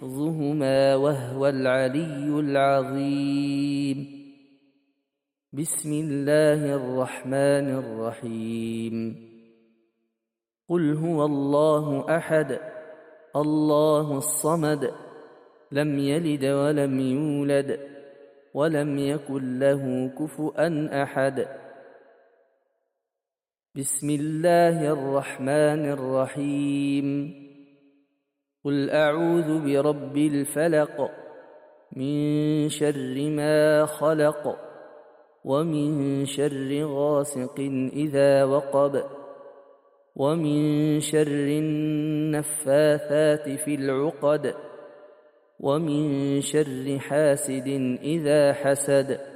حفظهما وهو العلي العظيم. بسم الله الرحمن الرحيم. قل هو الله أحد الله الصمد لم يلد ولم يولد ولم يكن له كفؤا أحد. بسم الله الرحمن الرحيم. قل أعوذ برب الفلق من شر ما خلق ومن شر غاسق إذا وقب ومن شر النفاثات في العقد ومن شر حاسد إذا حسد.